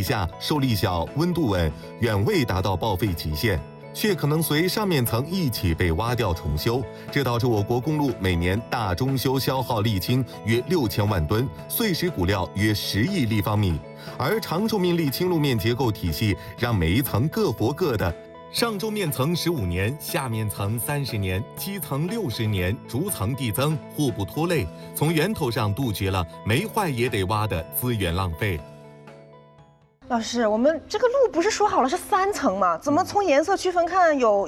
力下，受力小，温度稳，远未达到报废极限，却可能随上面层一起被挖掉重修，这导致我国公路每年大中修消耗沥青约6000万吨，碎石骨料约10亿立方米。而长寿命沥青路面结构体系让每一层各活各的，上周面层15年，下面层30年，基层60年，逐层递增，互不拖累，从源头上杜绝了没坏也得挖的资源浪费。 老师，我们这个路不是说好了是3层吗？怎么从颜色区分看有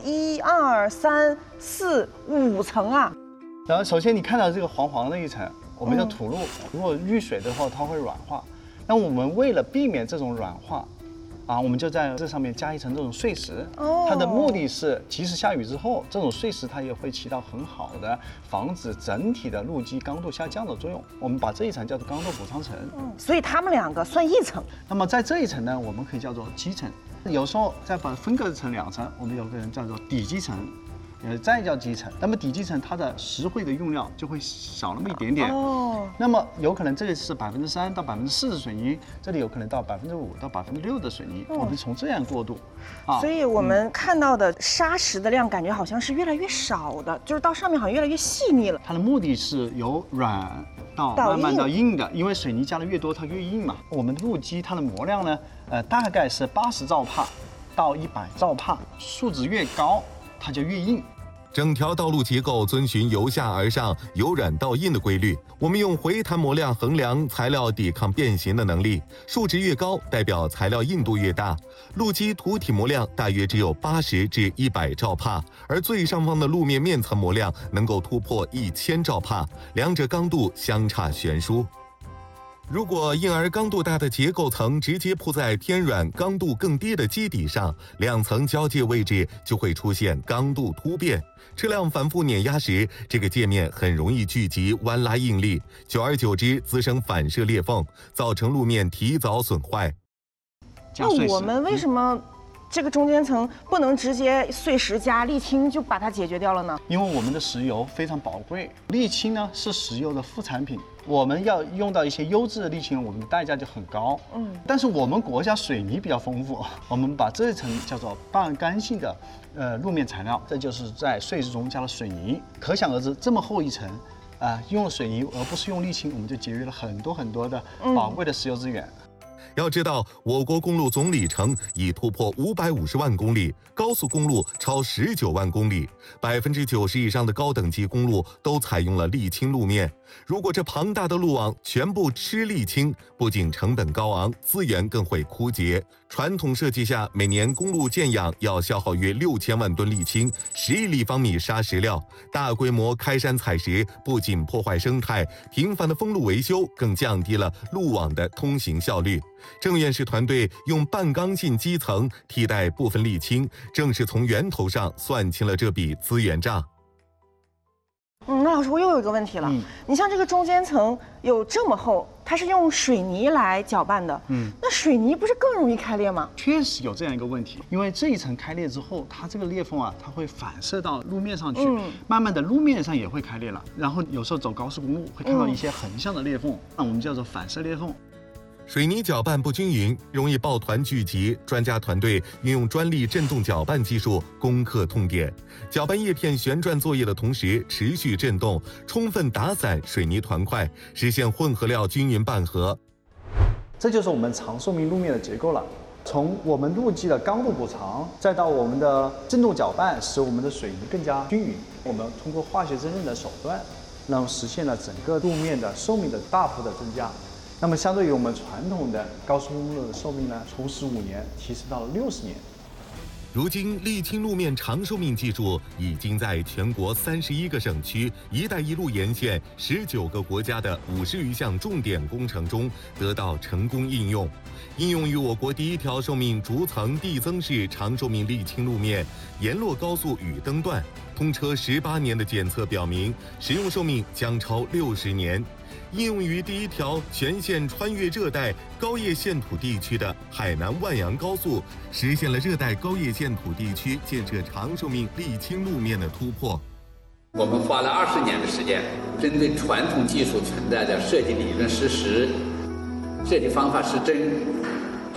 1、2、3、4、5层啊？ 然后首先你看到这个黄黄的一层，我们叫土路，如果遇水的话，它会软化。那我们为了避免这种软化，我们就在这上面加一层这种碎石。它的目的是，即使下雨之后，这种碎石它也会起到很好的防止整体的路基刚度下降的作用。我们把这一层叫做刚度补偿层。 所以它们2个算1层。 那么在这一层呢，我们可以叫做基层。有时候再把分割成2层，我们有个人叫做底基层。再叫基层，那么底基层它的石灰的用量就会少那么一点点。那么有可能这里是3%到4%的水泥，这里有可能到5%到6%的水泥，我们从这样过渡。 所以我们看到的砂石的量感觉好像是越来越少的，就是到上面好像越来越细腻了。 它的目的是由软到慢慢到硬的，因为水泥加的越多它越硬嘛。我们路基它的模量呢，大概是80兆帕到100兆帕，数值越高它就越硬。 整条道路结构遵循由下而上、由软到硬的规律。我们用回弹模量衡量材料抵抗变形的能力，数值越高，代表材料硬度越大。路基土体模量大约只有80至100兆帕，而最上方的路面面层模量能够突破1000兆帕，两者刚度相差悬殊。如果硬而刚度大的结构层直接铺在偏软、刚度更低的基底上，2层交界位置就会出现刚度突变。车辆反复碾压时，这个界面很容易聚集弯拉应力，久而久之滋生反射裂缝，造成路面提早损坏。 那我们为什么这个中间层不能直接碎石加沥青就把它解决掉了呢？ 因为我们的石油非常宝贵，沥青呢是石油的副产品，我们要用到一些优质的沥青，我们的代价就很高。但是我们国家水泥比较丰富，我们把这一层叫做半干性的路面材料，这就是在碎石中加了水泥，可想而知这么厚一层，用了水泥而不是用沥青，我们就节约了很多的宝贵的石油资源。 要知道，我国公路总里程已突破550万公里，高速公路超19万公里，90%以上的高等级公路都采用了沥青路面。如果这庞大的路网全部吃沥青，不仅成本高昂，资源更会枯竭。传统设计下，每年公路建养要消耗约6000万吨沥青，10亿立方米砂石料。大规模开山采石不仅破坏生态，频繁的封路维修更降低了路网的通行效率。郑院士团队用半刚性基层替代部分沥青，正是从源头上算清了这笔资源账。 那老师，我又有一个问题了。你像这个中间层有这么厚，它是用水泥来搅拌的。那水泥不是更容易开裂吗？ 确实有这样一个问题，因为这一层开裂之后，它这个裂缝它会反射到路面上去，慢慢的路面上也会开裂了。然后有时候走高速公路会看到一些横向的裂缝，那我们叫做反射裂缝。 水泥搅拌不均匀，容易抱团聚集。专家团队运用专利振动搅拌技术攻克痛点，搅拌叶片旋转作业的同时持续振动，充分打散水泥团块，实现混合料均匀拌合。 这就是我们长寿命路面的结构了。从我们路基的刚度补偿，再到我们的振动搅拌，使我们的水泥更加均匀。我们通过化学增韧的手段，那么实现了整个路面的寿命的大幅的增加。那么相对于我们传统的高速公路的寿命呢，从15年提升到了60年。 如今，沥青路面长寿命技术已经在全国31个省区、一带一路沿线19个国家的50余项重点工程中得到成功应用。应用于我国第一条寿命逐层递增式长寿命沥青路面沿洛高速宇登段，通车18年的检测表明，使用寿命将超60年。应用于第一条全线穿越热带高叶线土地区的海南万阳高速，实现了热带高叶线土地区建设长寿命沥青路面的突破。 我们花了20年的时间，针对传统技术存在的设计理论事实、设计方法失真、